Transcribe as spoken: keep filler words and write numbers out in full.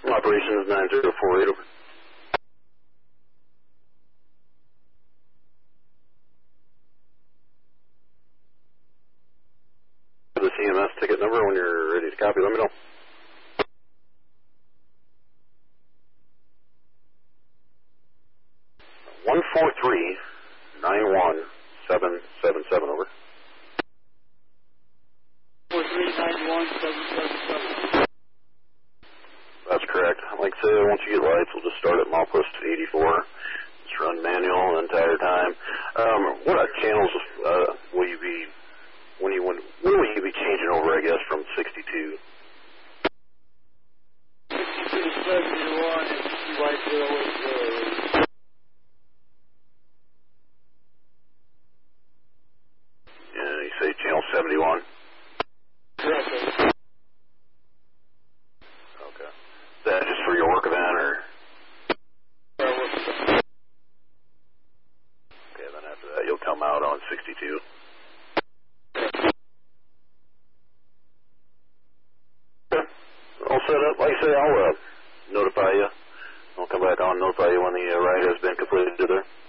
Operations nine zero four eight, over. The C M S ticket number when you're ready to copy, let me know. one four three nine one seven seven seven, over. four three nine one seven seven seven. That's correct. Like I said, once you get lights, we'll just start at milepost eighty-four. Just run manual the entire time. Um, what channels uh, will you be, when you, when, when will you be changing over, I guess, from sixty-two? sixty-two to seventy-one and C Y zero eight zero. Yeah, you say channel seventy-one? Correct. Okay. Is that just for your work event, or? Okay, then after that you'll come out on sixty-two. Okay. All set up. Like I say, I'll uh, notify you. I'll come back on and notify you when the uh, ride has been completed to there.